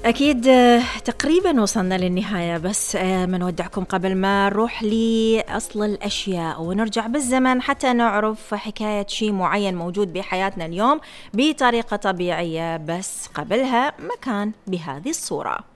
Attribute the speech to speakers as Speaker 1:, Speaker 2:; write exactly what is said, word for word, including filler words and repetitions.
Speaker 1: أكيد آه، تقريبا وصلنا للنهاية، بس آه، ما نودعكم قبل ما نروح لأصل الأشياء ونرجع بالزمن حتى نعرف حكاية شيء معين موجود بحياتنا اليوم بطريقة طبيعية، بس قبلها ما كان بهذه الصورة.